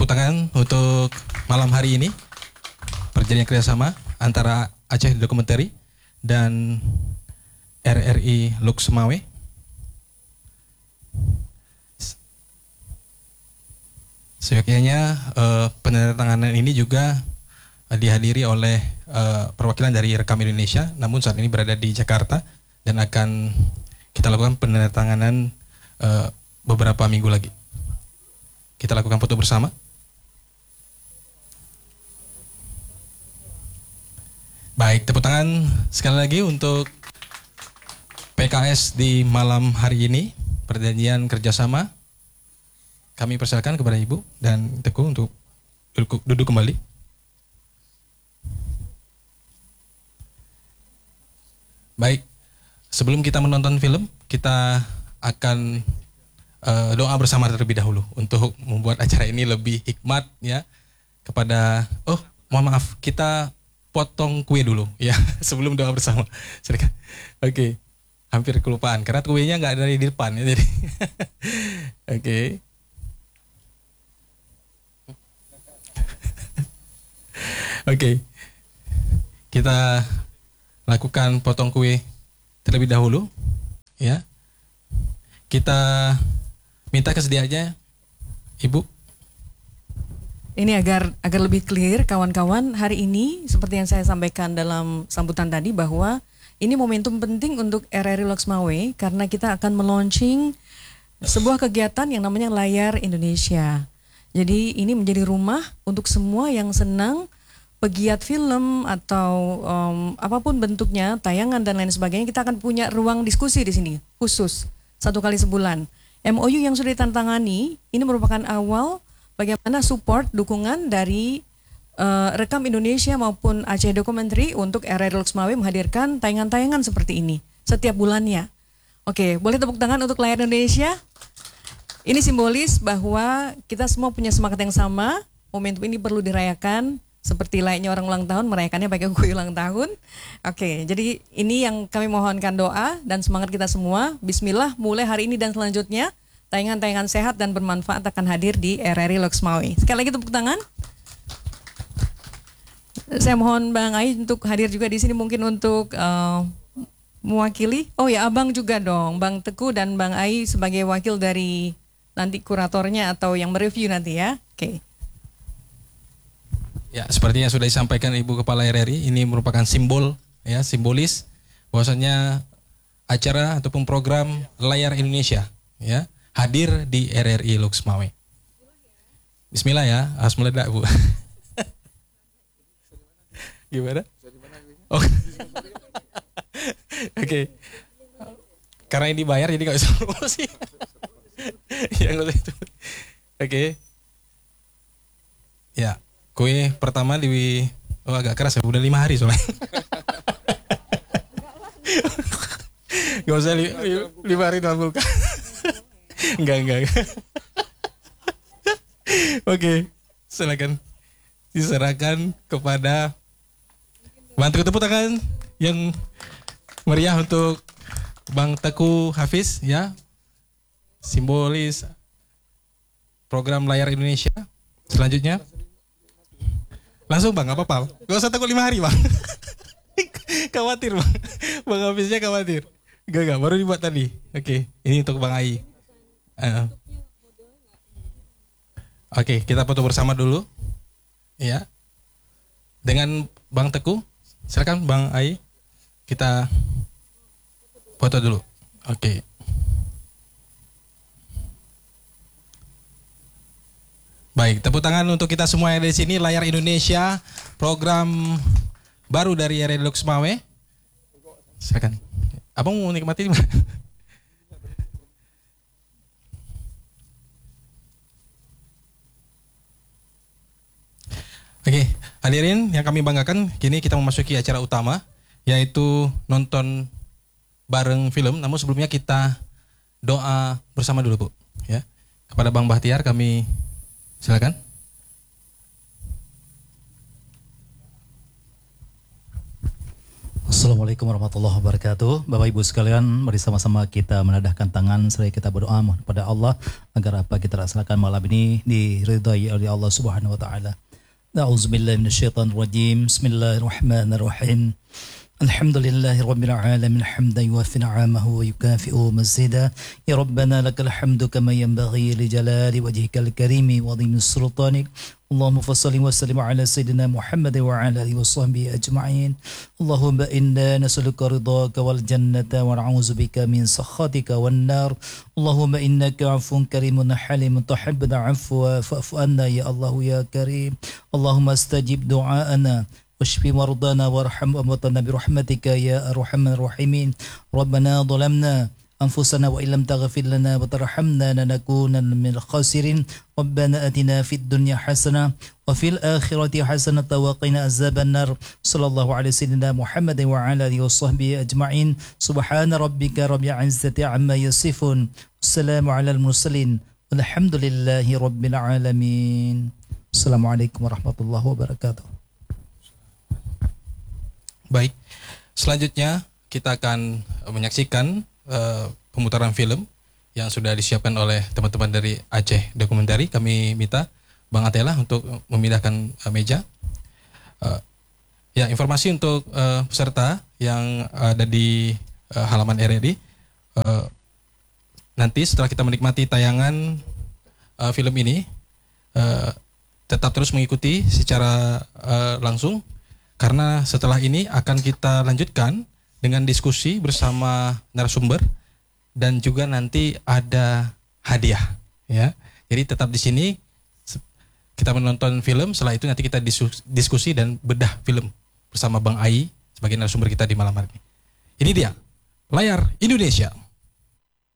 tepuk tangan untuk malam hari ini. Perjanjian kerjasama antara Aceh Documentary dan RRI Lux Mawé. Seyogyanya penandatanganan ini juga dihadiri oleh perwakilan dari Rekam Indonesia, namun saat ini berada di Jakarta dan akan kita lakukan penandatanganan beberapa minggu lagi. Kita lakukan foto bersama. Baik, tepuk tangan sekali lagi untuk PKS di malam hari ini, perjanjian kerjasama. Kami persilakan kepada Ibu dan Teguh untuk duduk kembali. Baik, sebelum kita menonton film, kita akan doa bersama terlebih dahulu untuk membuat acara ini lebih hikmat ya. Kepada, mohon maaf, kita potong kue dulu ya sebelum doa bersama. Silakan. Oke, hampir kelupaan karena kuenya nggak dari di depan ya jadi. Oke. Oke, kita lakukan potong kue terlebih dahulu ya. Kita minta kesediaannya Ibu. Ini agar lebih clear kawan-kawan, hari ini seperti yang saya sampaikan dalam sambutan tadi bahwa ini momentum penting untuk RRI Lux Mawé karena kita akan meluncing sebuah kegiatan yang namanya Layar Indonesia. Jadi ini menjadi rumah untuk semua yang senang pegiat film atau apapun bentuknya, tayangan dan lain sebagainya. Kita akan punya ruang diskusi di sini khusus 1 kali sebulan. MOU yang sudah ditandatangani ini merupakan awal bagaimana support dukungan dari Rekam Indonesia maupun Aceh Documentary untuk RRI Lux Mawé menghadirkan tayangan-tayangan seperti ini setiap bulannya. Oke, boleh tepuk tangan untuk Layar Indonesia. Ini simbolis bahwa kita semua punya semangat yang sama. Momentum ini perlu dirayakan seperti layaknya orang ulang tahun, merayakannya pakai kue ulang tahun. Oke, jadi ini yang kami mohonkan doa dan semangat kita semua. Bismillah, mulai hari ini dan selanjutnya tayangan-tayangan sehat dan bermanfaat akan hadir di RRI Lux Mawé. Sekali lagi tepuk tangan. Saya mohon Bang Ai untuk hadir juga di sini mungkin untuk mewakili. Oh ya, Abang juga dong, Bang Teguh dan Bang Ai sebagai wakil dari nanti kuratornya atau yang mereview nanti ya. Oke. Ya, seperti yang sudah disampaikan Ibu Kepala RRI, ini merupakan simbol ya, simbolis bahwasanya acara ataupun program Layar Indonesia ya hadir di RRI Lux Mawé. Bismillah ya, harus meledak Bu. Gimana? Oh. Oke. Karena ini bayar jadi nggak bisa promosi. Yang itu. Oke. Ya, kue pertama agak keras ya, udah 5 hari soalnya. Gak usah 5 hari dalam kulkas. Enggak. Oke, silakan diserahkan kepada bantu tepuk tangan yang meriah untuk Bang Teguh Hafiz ya, simbolis program Layar Indonesia. Selanjutnya langsung Bang, gak apa-apa, gak usah takut 5 hari Bang. Khawatir Bang, Bang Hafiznya khawatir. Gak, baru dibuat tadi. Oke, ini untuk Bang Ai. Oke, kita foto bersama dulu ya dengan Bang Teguh. Silakan Bang Ai, kita foto dulu. Oke. Baik, tepuk tangan untuk kita semua yang ada di sini. Layar Indonesia, program baru dari RRI Lux Mawé. Silakan. Abang mau nikmati di mana? Oke, hadirin yang kami banggakan, kini kita memasuki acara utama, yaitu nonton bareng film. Namun sebelumnya kita doa bersama dulu Bu. Ya, kepada Bang Bahtiar kami silakan. Assalamualaikum warahmatullahi wabarakatuh. Bapak Ibu sekalian, mari sama-sama kita menadahkan tangan seraya kita berdoa kepada Allah agar apa kita laksanakan malam ini diridhai oleh Allah Subhanahu wa taala. A'udzubillahi minasyaitonir rajim. Bismillahirrahmanirrahim. Alhamdulillahi rabbil alamin hamdan yuwaffi ni'amahu wa yukafi'u mazida. Ya Rabbana lakal hamdu kama yanbaghi li jalali wajhikal karimi wa dhimmi sultanik. Allahumma fassalli wa sallim ala sayyidina Muhammad wa ala alihi wa sahbihi ajma'in. Allahumma inna nas'aluka ridhaka wal jannata wa na'udzu bika min sakhatika wan nar. Allahumma innaka 'afuwun karimun halimun tuhibbul 'afwa fa'fu anna ya Allah ya karim. Allahumma astajib du'aana واشف مرضانا وارحم أمواتنا برحمتك يا أرحم الراحمين. ربنا ظلمنا أنفسنا وإن لم تغفر لنا وترحمنا لنكونن من الخاسرين. ربنا آتنا في الدنيا حسنة وفي الآخرة حسنة وقنا عذاب النار. صلى الله على سيدنا محمد وعلى آله وصحبه أجمعين. سبحان ربك رب العزة عما يصفون. السلام على المرسلين والحمد لله رب العالمين. السلام عليكم ورحمة الله وبركاته. Baik, selanjutnya kita akan menyaksikan pemutaran film yang sudah disiapkan oleh teman-teman dari Aceh Dokumentari. Kami minta Bang Atela untuk memindahkan meja. Ya, informasi untuk peserta yang ada di halaman RRI. Nanti setelah kita menikmati tayangan film ini, tetap terus mengikuti secara langsung. Karena setelah ini akan kita lanjutkan dengan diskusi bersama narasumber dan juga nanti ada hadiah, ya. Jadi tetap di sini kita menonton film. Setelah itu nanti kita diskusi dan bedah film bersama Bang Ai sebagai narasumber kita di malam hari ini. Ini dia Layar Indonesia.